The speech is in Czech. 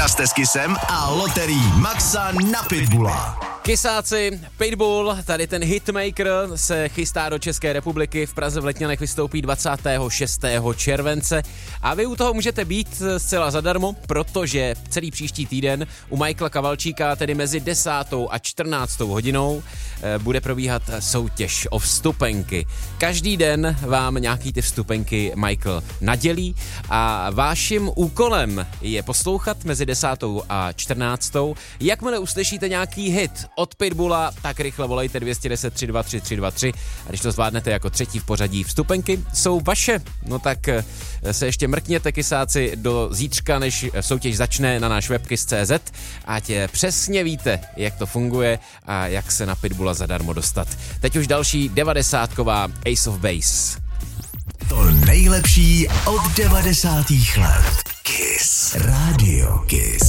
Zápaste s Kissem a loterií Maxa na Pitbulla. Kysáci, Pitbull, tady ten hitmaker se chystá do České republiky, v Praze v Letňanech vystoupí 26. července a vy u toho můžete být zcela zadarmo, protože celý příští týden u Michaela Kavalčíka, tedy mezi 10. a 14. hodinou, bude probíhat soutěž o vstupenky. Každý den vám nějaký ty vstupenky Michael nadělí a vaším úkolem je poslouchat mezi 10. a 14. Jakmile uslyšíte nějaký hit od Pitbulla, tak rychle volejte 210 323 323 a když to zvládnete jako třetí v pořadí, vstupenky jsou vaše. No tak se ještě mrkněte, kysáci, do zítřka, než soutěž začne, na náš web kiss.cz, ať přesně víte, jak to funguje a jak se na Pitbulla zadarmo dostat. Teď už další 90ková Ace of Base. To nejlepší od 90. let. Kiss. Radio Kiss.